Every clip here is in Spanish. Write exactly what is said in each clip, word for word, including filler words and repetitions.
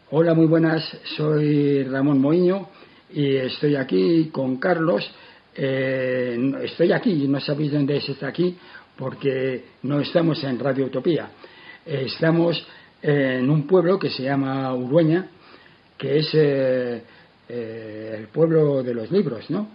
Hola, muy buenas, soy Ramón Moiño y estoy aquí con Carlos. Eh, estoy aquí, no sabéis dónde es está aquí, porque no estamos en Radio Utopía. Eh, estamos en un pueblo que se llama Urueña, que es eh, eh, el pueblo de los libros, ¿no?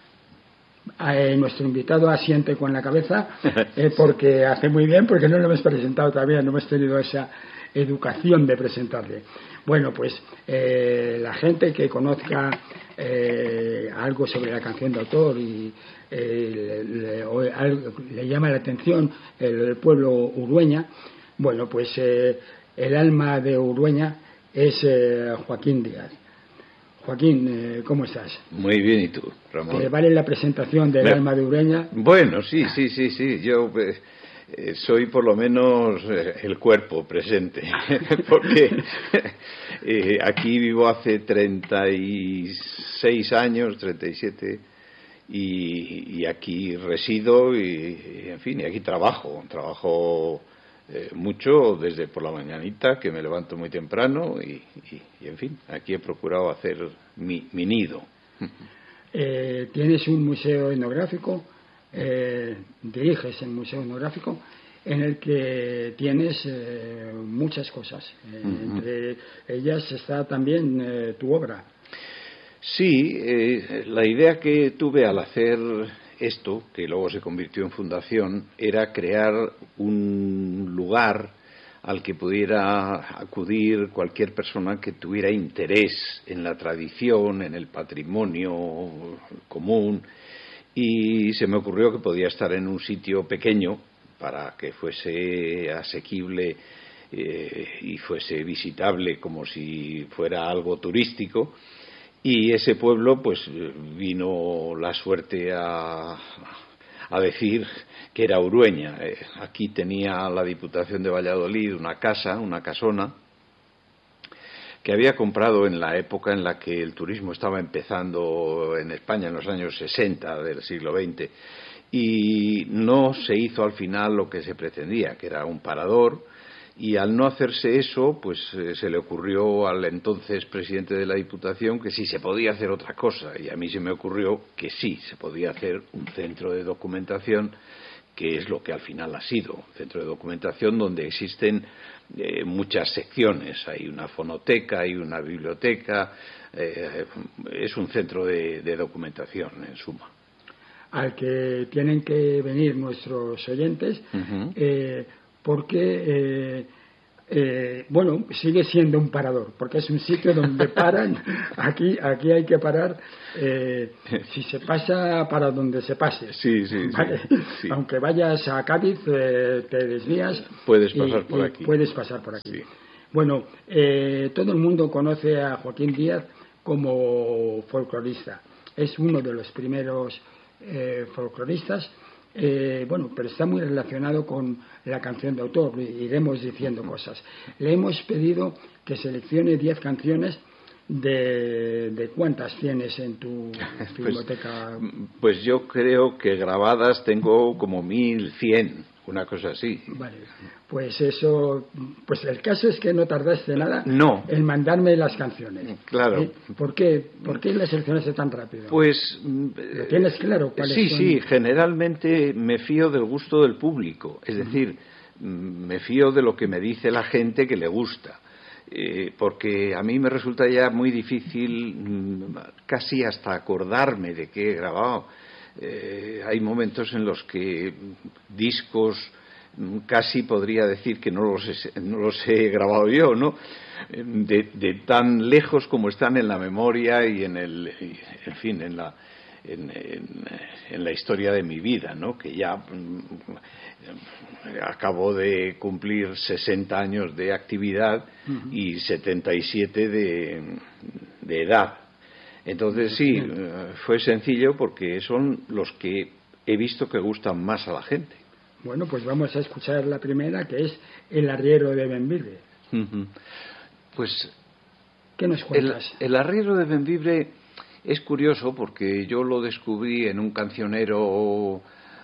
Eh, nuestro invitado asiente con la cabeza eh, porque hace muy bien, porque no lo hemos presentado todavía, no hemos tenido esa educación de presentarle. Bueno, pues eh, la gente que conozca eh, algo sobre la canción de autor y eh, le, le, o, algo, le llama la atención el, el pueblo Urueña, bueno, pues eh, el alma de Urueña es eh, Joaquín Díaz. Joaquín, eh, ¿cómo estás? Muy bien, ¿y tú, Ramón? ¿Te vale la presentación del Me... alma de Urueña? Bueno, sí, sí, sí, sí. Yo eh, soy por lo menos eh, el cuerpo presente, porque eh, aquí vivo hace treinta y seis años, treinta y siete, y, y aquí resido y, y, en fin, y aquí trabajo. Trabajo eh, mucho desde por la mañanita, que me levanto muy temprano, y, y, y en fin, aquí he procurado hacer mi, mi nido. Eh, tienes un museo etnográfico, eh, diriges el museo etnográfico, en el que tienes eh, muchas cosas. Eh, uh-huh. Entre ellas está también eh, tu obra. Sí, eh, la idea que tuve al hacer esto, que luego se convirtió en fundación, era crear un lugar al que pudiera acudir cualquier persona que tuviera interés en la tradición, en el patrimonio común, y se me ocurrió que podía estar en un sitio pequeño para que fuese asequible eh, y fuese visitable como si fuera algo turístico. Y ese pueblo, pues, vino la suerte a, a decir que era Urueña. Eh, aquí tenía la Diputación de Valladolid una casa, una casona, que había comprado en la época en la que el turismo estaba empezando en España, en los años sesenta del siglo veinte, y no se hizo al final lo que se pretendía, que era un parador. Y al no hacerse eso, pues eh, se le ocurrió al entonces presidente de la Diputación que sí se podía hacer otra cosa, y a mí se me ocurrió que sí se podía hacer un centro de documentación, que es lo que al final ha sido, un centro de documentación donde existen eh, muchas secciones. Hay una fonoteca, hay una biblioteca, eh, es un centro de, de documentación, en suma. Al que tienen que venir nuestros oyentes, uh-huh. eh, porque, eh, eh, bueno, sigue siendo un parador, porque es un sitio donde paran, aquí aquí hay que parar, eh, si se pasa, para donde se pase. Sí, sí, ¿vale? sí, sí. Aunque vayas a Cádiz, eh, te desvías. Puedes pasar y, por y aquí. Puedes pasar por aquí. Sí. Bueno, eh, todo el mundo conoce a Joaquín Díaz como folclorista. Es uno de los primeros eh, folcloristas. Eh, bueno, pero está muy relacionado con la canción de autor, iremos diciendo cosas. Le hemos pedido que seleccione diez canciones. De, ¿De cuántas tienes en tu biblioteca? Pues, pues yo creo que grabadas tengo como mil cien, una cosa así. Vale, pues eso, pues el caso es que no tardaste nada no. en mandarme las canciones. Claro. ¿Eh? ¿Por qué? ¿Por qué las seleccionaste tan rápido? Pues ¿lo tienes claro? ¿Cuáles sí, son? sí, generalmente me fío del gusto del público, es decir, uh-huh. me fío de lo que me dice la gente que le gusta. Eh, porque a mí me resulta ya muy difícil casi hasta acordarme de qué he grabado. Eh, hay momentos en los que discos casi podría decir que no los he, no los he grabado yo, ¿no? De, de tan lejos como están en la memoria y en el, en fin, en la En, en, en la historia de mi vida, ¿no? Que ya mm, acabo de cumplir sesenta años de actividad uh-huh. y setenta y siete de, de edad. Entonces sí, fue sencillo porque son los que he visto que gustan más a la gente. Bueno, pues vamos a escuchar la primera, que es El arriero de Bembibre. Uh-huh. Pues ¿qué nos cuentas? El, el arriero de Bembibre es curioso porque yo lo descubrí en un cancionero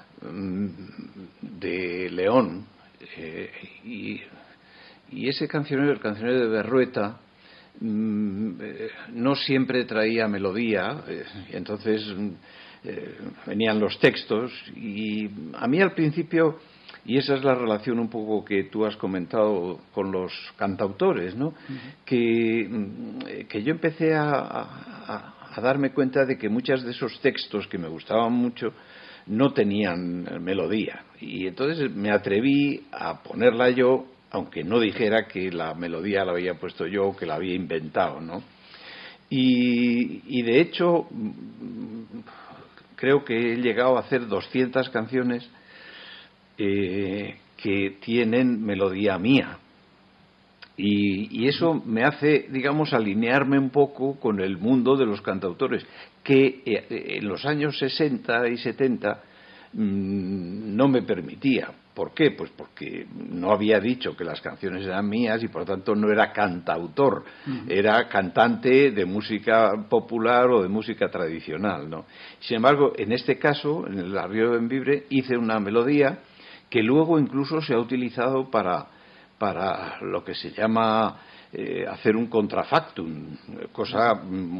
de León, eh, y, y ese cancionero, el cancionero de Berrueta, mm, eh, no siempre traía melodía, eh, y entonces eh, venían los textos, y a mí al principio, y esa es la relación un poco que tú has comentado con los cantautores, ¿no? Uh-huh. que, que yo empecé a, a, a darme cuenta de que muchos de esos textos que me gustaban mucho no tenían melodía, y entonces me atreví a ponerla yo, aunque no dijera que la melodía la había puesto yo o que la había inventado, ¿no? Y, y de hecho creo que he llegado a hacer doscientas canciones Eh, que tienen melodía mía, y, y eso me hace, digamos, alinearme un poco con el mundo de los cantautores, que eh, en los años sesenta y setenta mmm, no me permitía. ¿Por qué? Pues porque no había dicho que las canciones eran mías y por tanto no era cantautor, uh-huh. era cantante de música popular o de música tradicional, ¿no? Sin embargo, en este caso, en el Arriero de Bembibre, hice una melodía que luego incluso se ha utilizado para, para lo que se llama eh, hacer un contrafactum, cosa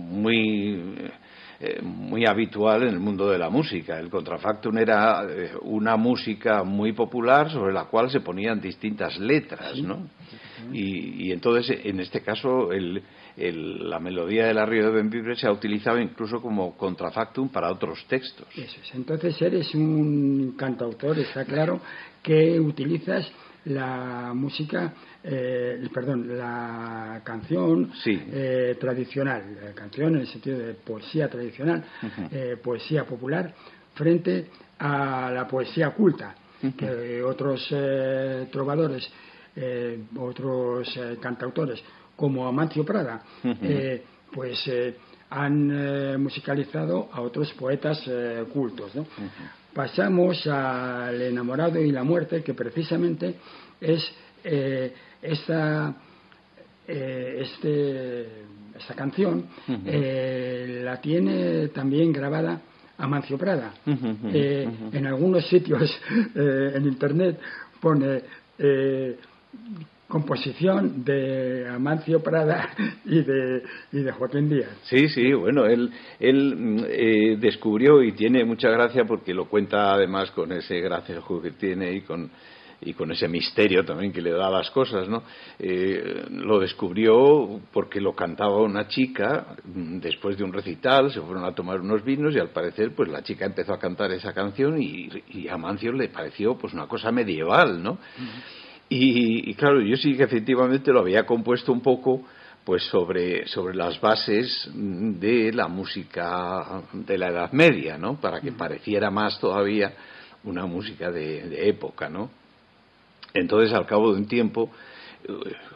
muy, eh, muy habitual en el mundo de la música. El contrafactum era eh, una música muy popular sobre la cual se ponían distintas letras, ¿no? Y, y entonces, en este caso, el, el, la melodía del Arriero de Bembibre se ha utilizado incluso como contrafactum para otros textos. Eso es. Entonces eres un cantautor, está claro, que utilizas la música, eh, perdón, la canción sí. eh, tradicional, la canción en el sentido de poesía tradicional, uh-huh. eh, poesía popular, frente a la poesía culta, uh-huh. que otros eh, trovadores, eh, otros eh, cantautores, como Amancio Prada, uh-huh. eh, pues eh, han eh, musicalizado a otros poetas eh, cultos, ¿no? Uh-huh. Pasamos al Enamorado y la Muerte, que precisamente es eh, esta, eh, este, esta canción, uh-huh. eh, la tiene también grabada Amancio Prada. Uh-huh. Eh, uh-huh. En algunos sitios eh, en internet pone eh, composición de Amancio Prada y de, y de Joaquín Díaz. Sí, sí, bueno, él, él eh, descubrió, y tiene mucha gracia porque lo cuenta además con ese gracejo que tiene y con, y con ese misterio también que le da a las cosas, ¿no? Eh, lo descubrió porque lo cantaba una chica después de un recital, se fueron a tomar unos vinos y al parecer pues la chica empezó a cantar esa canción y, y a Amancio le pareció pues una cosa medieval, ¿no? Uh-huh. Y, y claro, yo sí que efectivamente lo había compuesto un poco pues sobre, sobre las bases de la música de la Edad Media, ¿no? Para que pareciera más todavía una música de, de época, ¿no? Entonces, al cabo de un tiempo,